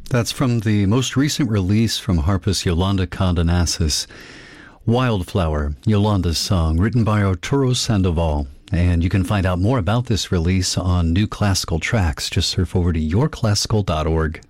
That's from the most recent release from harpist Yolanda Condonassis, Wildflower, Yolanda's song, written by Arturo Sandoval. And you can find out more about this release on New Classical Tracks. Just surf over to yourclassical.org.